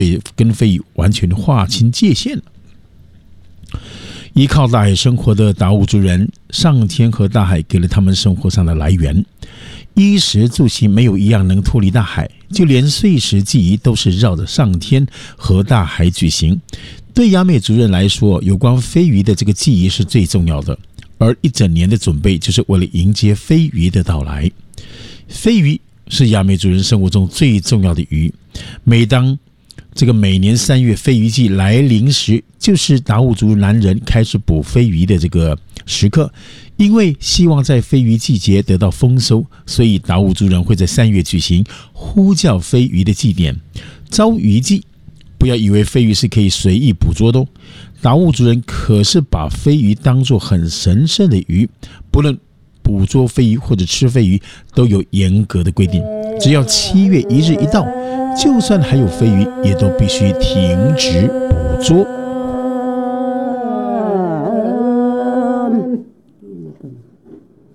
跟非鱼完全划清界限了。依靠大海生活的达悟族人，上天和大海给了他们生活上的来源，衣食住行没有一样能脱离大海，就连岁时祭仪都是绕着上天和大海举行。对雅美族人来说，有关飞鱼的这个祭仪是最重要的，而一整年的准备就是为了迎接飞鱼的到来。飞鱼是雅美族人生活中最重要的鱼，每当每年3月飞鱼季来临时，就是达悟族男人开始捕飞鱼的这个时刻。因为希望在飞鱼季节得到丰收，所以达悟族人会在3月举行呼叫飞鱼的祭典招鱼祭。不要以为飞鱼是可以随意捕捉的哦，达悟族人可是把飞鱼当作很神圣的鱼，不论捕捉飞鱼或者吃飞鱼都有严格的规定。只要7月1日一到，就算还有飞鱼，也都必须停止捕捉。